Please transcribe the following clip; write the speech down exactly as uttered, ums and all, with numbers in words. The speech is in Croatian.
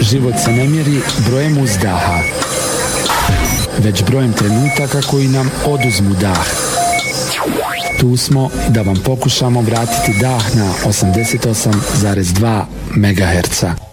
Život se ne mjeri brojem uzdaha, već brojem trenutaka koji nam oduzmu dah. Tu smo da vam pokušamo vratiti dah na osamdeset osam zarez dva megaherca.